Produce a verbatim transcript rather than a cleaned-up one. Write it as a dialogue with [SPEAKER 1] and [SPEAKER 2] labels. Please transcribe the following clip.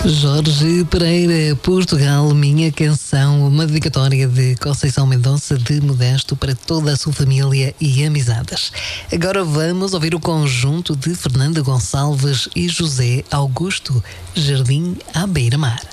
[SPEAKER 1] Jorge Pereira, Portugal, Minha Canção, uma dedicatória de Conceição Mendonça de Modesto para toda a sua família e amizades. Agora vamos ouvir o conjunto de Fernanda Gonçalves e José Augusto, Jardim à Beira-Mar.